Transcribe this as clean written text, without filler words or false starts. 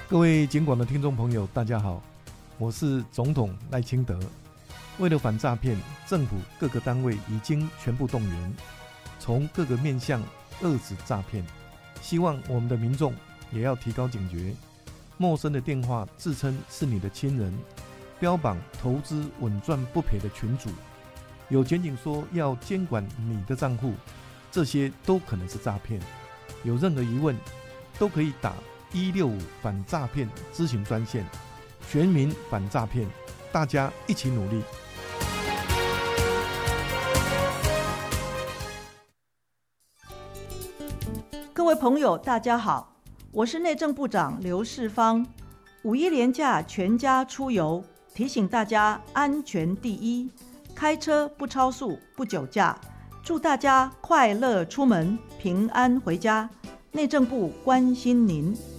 各位警广的听众朋友，大家好，我是总统赖清德。为了反诈骗，政府各个单位已经全部动员，从各个面向遏止诈骗。希望我们的民众也要提高警觉，陌生的电话自称是你的亲人，标榜投资稳赚不赔的群组，有检警说要监管你的账户，这些都可能是诈骗。有任何疑问，都可以打165反诈骗咨询专线，全民反诈骗，大家一起努力。 各位朋友大家好，我是内政部长刘世芳。五一连假全家出游，提醒大家安全第一，开车不超速不酒驾，祝大家快乐出门，平安回家。内政部关心您。